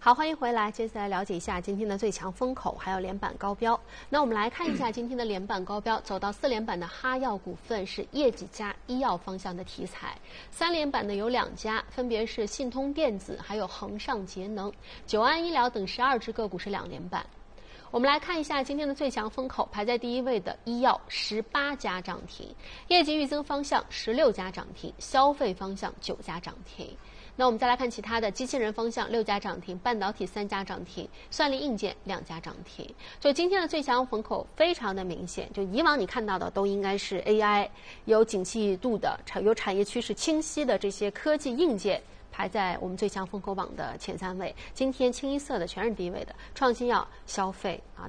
好，欢迎回来。接下来了解一下今天的最强风口，还有连板高标。那我们来看一下今天的连板高标，走到4连板的哈药股份是业绩加医药方向的题材，3连板的有2家，分别是信通电子还有恒上节能、久安医疗等12只个股是2连板。我们来看一下今天的最强风口，排在第1位的医药18家涨停，业绩预增方向16家涨停，消费方向9家涨停。那我们再来看其他的，机器人方向6家涨停，半导体3家涨停，算力硬件2家涨停。就今天的最强风口非常的明显，就以往你看到的都应该是 AI 有景气度的、有产业趋势清晰的这些科技硬件。排在我们最强风口榜的前3位，今天清一色的全是低位的，创新药、消费啊。